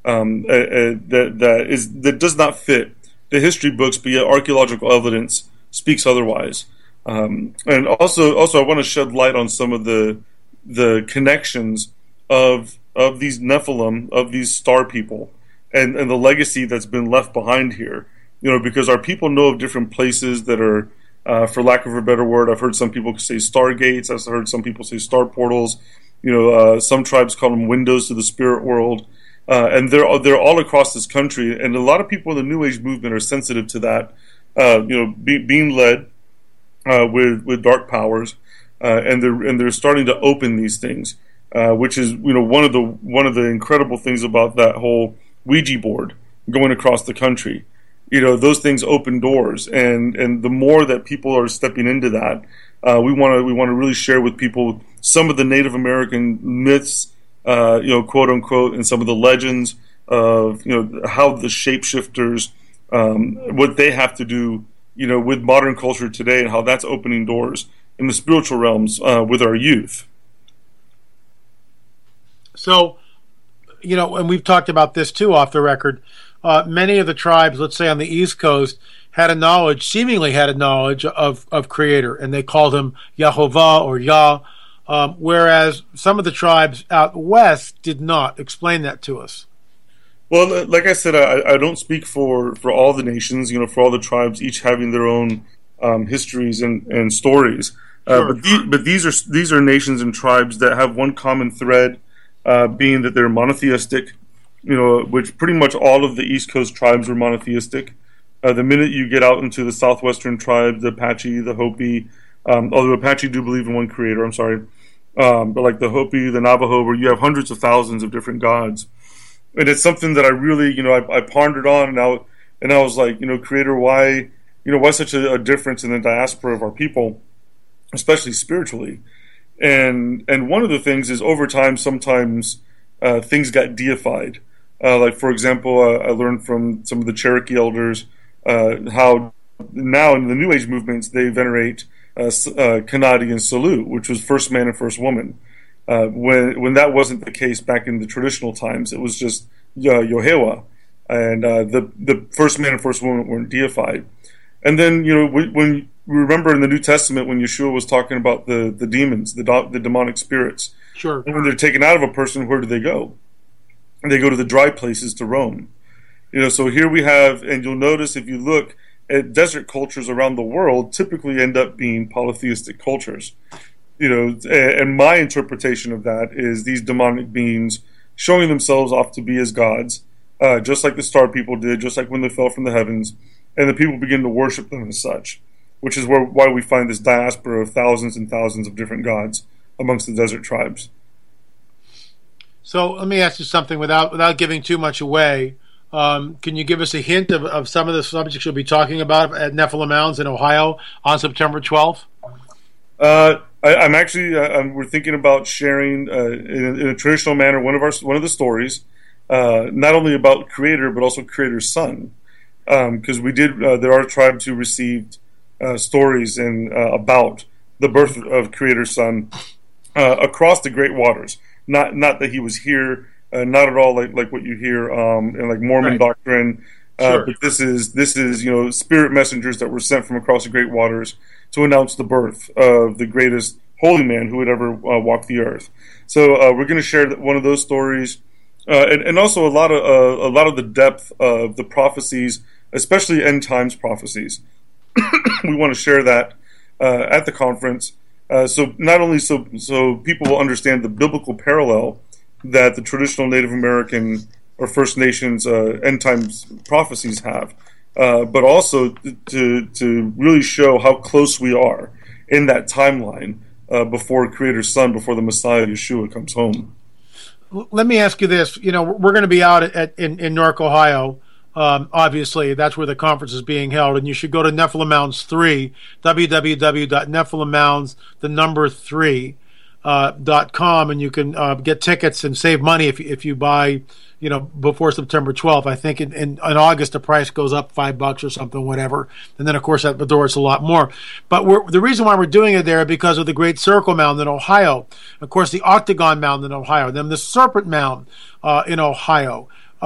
that does not fit the history books, but yet archaeological evidence speaks otherwise. And also, I want to shed light on some of the connections of these Nephilim, of these star people, and the legacy that's been left behind here. Because our people know of different places that are, for lack of a better word, I've heard some people say stargates. I've heard some people say star portals. Some tribes call them windows to the spirit world. And they're all across this country, and a lot of people in the New Age movement are sensitive to that. Being led with dark powers, and they're starting to open these things, which is one of the incredible things about that whole Ouija board going across the country. Those things open doors, and the more that people are stepping into that, we want to really share with people some of the Native American myths, quote unquote, and some of the legends of how the shapeshifters, what they have to do, with modern culture today, and how that's opening doors in the spiritual realms with our youth. So, and we've talked about this too off the record. Many of the tribes, let's say on the East Coast, seemingly had a knowledge of Creator, and they called him Yahovah or Yah, whereas some of the tribes out west did not. Explain that to us. Well, like I said, I don't speak for all the nations, for all the tribes, each having their own histories and stories. Sure. But these are nations and tribes that have one common thread, being that they're monotheistic, which pretty much all of the East Coast tribes are monotheistic. The minute you get out into the southwestern tribes, the Apache, the Hopi, although Apache do believe in one creator, I'm sorry, but like the Hopi, the Navajo, where you have hundreds of thousands of different gods. And it's something that I really, I pondered on, and I was like, Creator, why such a difference in the diaspora of our people, especially spiritually? And one of the things is over time, sometimes things got deified. Like, for example, I learned from some of the Cherokee elders how now in the New Age movements they venerate Kanadi and Salu, which was first man and first woman. When that wasn't the case back in the traditional times, it was just Yohewa, and the first man and first woman weren't deified. And then when we remember in the New Testament when Yeshua was talking about the demons, the demonic spirits. Sure. And when they're taken out of a person, where do they go? They go to the dry places to roam. So here we have, and you'll notice if you look at desert cultures around the world, typically end up being polytheistic cultures. And my interpretation of that is these demonic beings showing themselves off to be as gods, just like the star people did, just like when they fell from the heavens, and the people begin to worship them as such, which is why we find this diaspora of thousands and thousands of different gods amongst the desert tribes. So let me ask you something without giving too much away. Can you give us a hint of some of the subjects you'll be talking about at Nephilim Mounds in Ohio on September 12th? I'm actually we're thinking about sharing in a traditional manner one of the stories, not only about Creator but also Creator's son, because we did there are tribes who received stories about the birth of Creator's son across the great waters. Not that he was here, not at all like what you hear in like Mormon right. doctrine. Sure. But this is spirit messengers that were sent from across the great waters to announce the birth of the greatest holy man who would ever walk the earth. So we're going to share one of those stories, and also a lot of the depth of the prophecies, especially end times prophecies. We want to share that at the conference, so not only so people will understand the biblical parallel that the traditional Native American or First Nations end times prophecies have, but also to really show how close we are in that timeline before Creator's Son, before the Messiah Yeshua comes home. Let me ask you this: we're going to be out in Newark, Ohio. Obviously, that's where the conference is being held, and you should go to Nephilim Mounds 3, www.nephilimmounds3.com, and you can get tickets and save money if you buy, before September 12th. I think in August the price goes up $5 or something, whatever, and then of course at the door it's a lot more. But the reason why we're doing it there is because of the Great Circle Mound in Ohio, of course the Octagon Mound in Ohio, then the Serpent Mound in Ohio.